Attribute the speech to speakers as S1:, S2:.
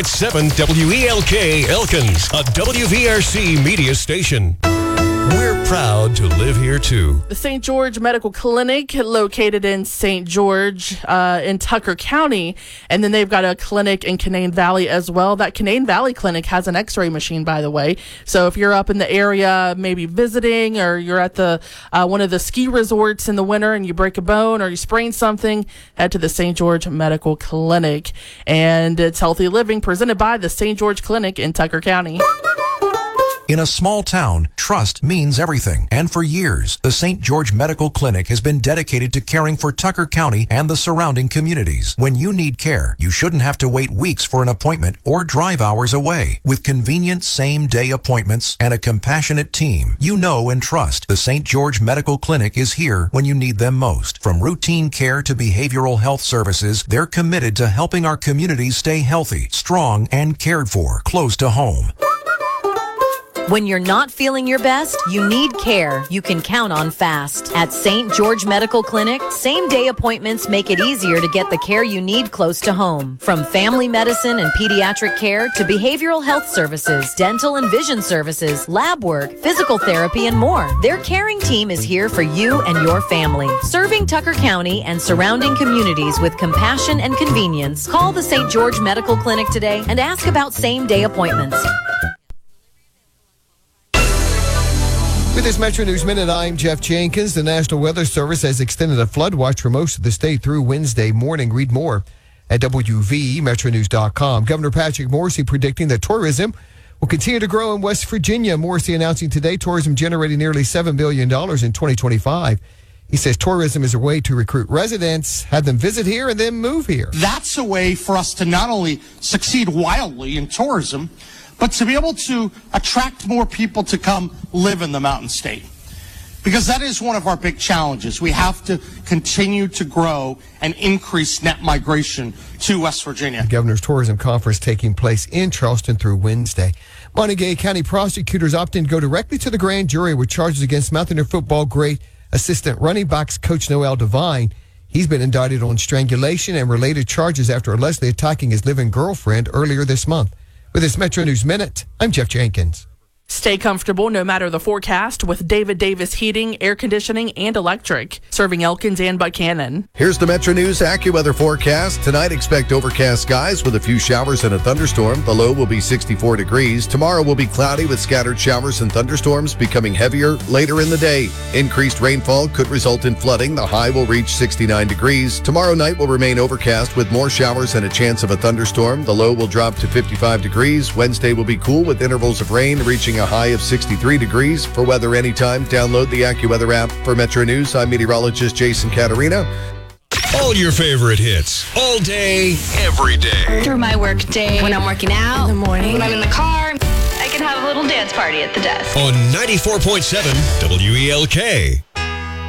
S1: It's 7 WELK Elkins, a WVRC media station. We're proud to live here, too.
S2: The St. George Medical Clinic, located in St. George in Tucker County, and then they've got a clinic in Canaan Valley as well. That Canaan Valley clinic has an x-ray machine, by the way. So if you're up in the area maybe visiting, or you're at the one of the ski resorts in the winter and you break a bone or you sprain something, head to the St. George Medical Clinic. And it's Healthy Living, presented by the St. George Clinic in Tucker County.
S3: In a small town, trust means everything. And for years, the St. George Medical Clinic has been dedicated to caring for Tucker County and the surrounding communities. When you need care, you shouldn't have to wait weeks for an appointment or drive hours away. With convenient same-day appointments and a compassionate team, you know and trust the St. George Medical Clinic is here when you need them most. From routine care to behavioral health services, they're committed to helping our communities stay healthy, strong, and cared for, close to home.
S4: When you're not feeling your best, you need care you can count on fast. At St. George Medical Clinic, same-day appointments make it easier to get the care you need close to home. From family medicine and pediatric care to behavioral health services, dental and vision services, lab work, physical therapy, and more. Their caring team is here for you and your family. Serving Tucker County and surrounding communities with compassion and convenience. Call the St. George Medical Clinic today and ask about same-day appointments.
S5: With this Metro News Minute, I'm Jeff Jenkins. The National Weather Service has extended a flood watch for most of the state through Wednesday morning. Read more at WVMetroNews.com. Governor Patrick Morrisey predicting that tourism will continue to grow in West Virginia. Morrisey announcing today tourism generating nearly $7 billion in 2025. He says tourism is a way to recruit residents, have them visit here, and then move here.
S6: That's a way for us to not only succeed wildly in tourism, but to be able to attract more people to come live in the Mountain State. Because that is one of our big challenges. We have to continue to grow and increase net migration to West Virginia.
S5: The Governor's Tourism Conference taking place in Charleston through Wednesday. Montague County prosecutors opting to go directly to the grand jury with charges against Mountaineer football great assistant running backs coach Noel Devine. He's been indicted on strangulation and related charges after allegedly attacking his living girlfriend earlier this month. With this Metro News Minute, I'm Jeff Jenkins.
S2: Stay comfortable no matter the forecast with David Davis Heating, Air Conditioning, and Electric, serving Elkins and Buchanan.
S7: Here's the Metro News AccuWeather forecast. Tonight, expect overcast skies with a few showers and a thunderstorm. The low will be 64 degrees. Tomorrow will be cloudy with scattered showers and thunderstorms becoming heavier later in the day. Increased rainfall could result in flooding. The high will reach 69 degrees. Tomorrow night will remain overcast with more showers and a chance of a thunderstorm. The low will drop to 55 degrees. Wednesday will be cool with intervals of rain reaching a high of 63 degrees. For weather anytime, download the AccuWeather app. For Metro News, I'm meteorologist Jason Caterina.
S1: All your favorite hits, all day, every day.
S8: Through my work day, when I'm working out,
S4: In the morning.
S8: when I'm in the car, I can have a little dance party at the desk.
S1: On 94.7 WELK.